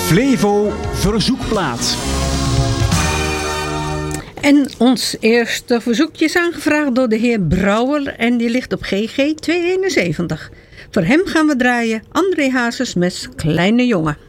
Flevo Verzoekplaat. En ons eerste verzoekje is aangevraagd door de heer Brouwer en die ligt op GG 271. Voor hem gaan we draaien André Hazes met Kleine Jongen.